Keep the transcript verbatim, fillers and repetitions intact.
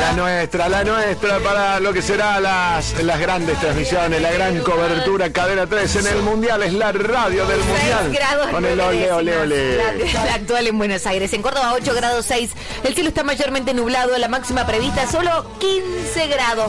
La nuestra, la nuestra para lo que será las, las grandes transmisiones, la gran cobertura. Cadena tres en el Mundial, es la radio del Mundial. Grados con el ole, ole, ole. La, la actual en Buenos Aires. En Córdoba ocho grados seis. El cielo está mayormente nublado. La máxima prevista solo quince grados.